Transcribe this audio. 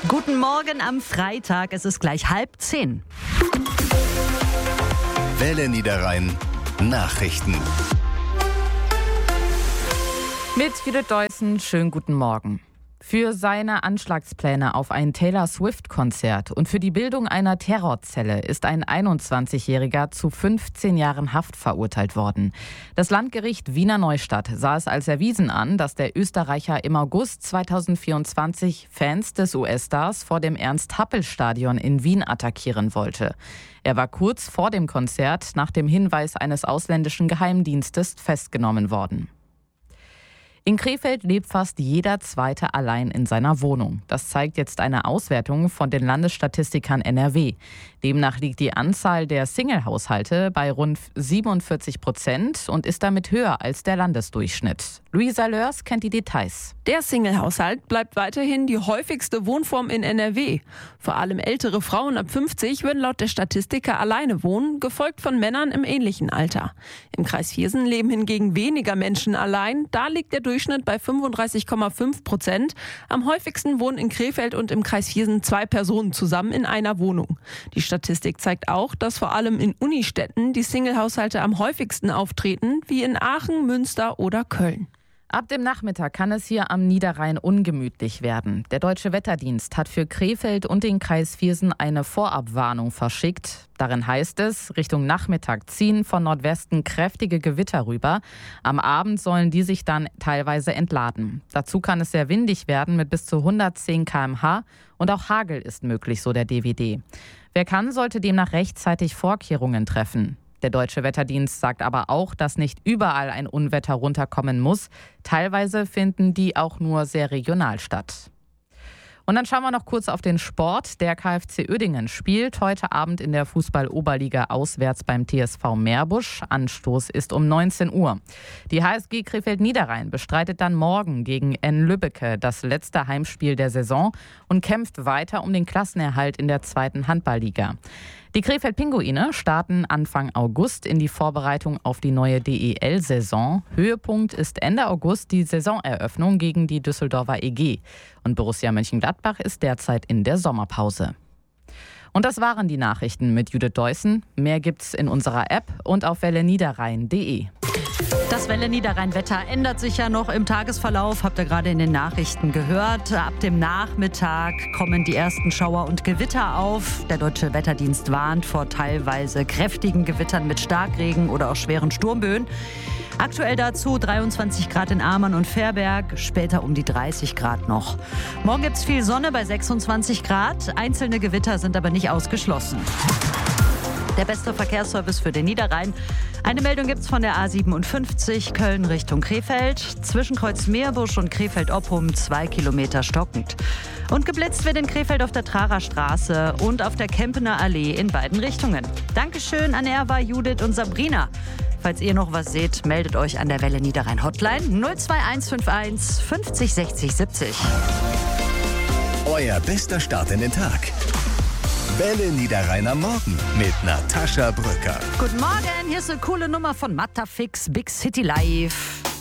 Guten Morgen am Freitag, es ist gleich 9:30. Welle Niederrhein Nachrichten. Mit Judith Deussen, schönen guten Morgen. Für seine Anschlagspläne auf ein Taylor Swift-Konzert und für die Bildung einer Terrorzelle ist ein 21-Jähriger zu 15 Jahren Haft verurteilt worden. Das Landgericht Wiener Neustadt sah es als erwiesen an, dass der Österreicher im August 2024 Fans des US-Stars vor dem Ernst-Happel-Stadion in Wien attackieren wollte. Er war kurz vor dem Konzert nach dem Hinweis eines ausländischen Geheimdienstes festgenommen worden. In Krefeld lebt fast jeder Zweite allein in seiner Wohnung. Das zeigt jetzt eine Auswertung von den Landesstatistikern NRW. Demnach liegt die Anzahl der Single-Haushalte bei rund 47% und ist damit höher als der Landesdurchschnitt. Luisa Lörs kennt die Details. Der Single-Haushalt bleibt weiterhin die häufigste Wohnform in NRW. Vor allem ältere Frauen ab 50 würden laut der Statistiker alleine wohnen, gefolgt von Männern im ähnlichen Alter. Im Kreis Viersen leben hingegen weniger Menschen allein. Da liegt der Durchschnitt bei 35,5%. Am häufigsten wohnen in Krefeld und im Kreis Viersen 2 Personen zusammen in einer Wohnung. Die Statistik zeigt auch, dass vor allem in Unistädten die Single-Haushalte am häufigsten auftreten, wie in Aachen, Münster oder Köln. Ab dem Nachmittag kann es hier am Niederrhein ungemütlich werden. Der Deutsche Wetterdienst hat für Krefeld und den Kreis Viersen eine Vorabwarnung verschickt. Darin heißt es, Richtung Nachmittag ziehen von Nordwesten kräftige Gewitter rüber. Am Abend sollen die sich dann teilweise entladen. Dazu kann es sehr windig werden mit bis zu 110 km/h und auch Hagel ist möglich, so der DWD. Wer kann, sollte demnach rechtzeitig Vorkehrungen treffen. Der Deutsche Wetterdienst sagt aber auch, dass nicht überall ein Unwetter runterkommen muss. Teilweise finden die auch nur sehr regional statt. Und dann schauen wir noch kurz auf den Sport. Der KfC Uerdingen spielt heute Abend in der Fußball-Oberliga auswärts beim TSV Meerbusch. Anstoß ist um 19 Uhr. Die HSG Krefeld-Niederrhein bestreitet dann morgen gegen N. Lübbecke das letzte Heimspiel der Saison und kämpft weiter um den Klassenerhalt in der 2. Handballliga. Die Krefeld-Pinguine starten Anfang August in die Vorbereitung auf die neue DEL-Saison. Höhepunkt ist Ende August die Saisoneröffnung gegen die Düsseldorfer EG. Und Borussia Mönchengladbach ist derzeit in der Sommerpause. Und das waren die Nachrichten mit Judith Deussen. Mehr gibt's in unserer App und auf welleniederrhein.de. Das Welle Niederrhein-Wetter ändert sich ja noch im Tagesverlauf, habt ihr gerade in den Nachrichten gehört. Ab dem Nachmittag kommen die ersten Schauer und Gewitter auf. Der Deutsche Wetterdienst warnt vor teilweise kräftigen Gewittern mit Starkregen oder auch schweren Sturmböen. Aktuell dazu 23 Grad in Amann und Verberg, später um die 30 Grad noch. Morgen gibt's viel Sonne bei 26 Grad. Einzelne Gewitter sind aber nicht ausgeschlossen. Der beste Verkehrsservice für den Niederrhein. Eine Meldung gibt's von der A57 Köln Richtung Krefeld. Zwischen Kreuz Meerbusch und Krefeld-Oppum 2 Kilometer stockend. Und geblitzt wird in Krefeld auf der Trarer Straße und auf der Kempener Allee in beiden Richtungen. Dankeschön an Erwa, Judith und Sabrina. Falls ihr noch was seht, meldet euch an der Welle Niederrhein Hotline 02151 50 60 70. Euer bester Start in den Tag. Welle Niederrhein am Morgen mit Natascha Brücker. Guten Morgen, hier ist eine coole Nummer von Matterfix, Big City Live.